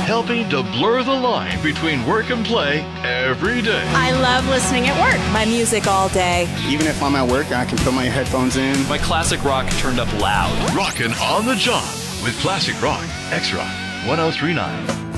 helping to blur the line between work and play every day. I love listening at work. My music all day. Even if I'm at work, I can put my headphones in. My classic rock turned up loud. Rockin' on the job with Classic Rock, X-Rock 1039.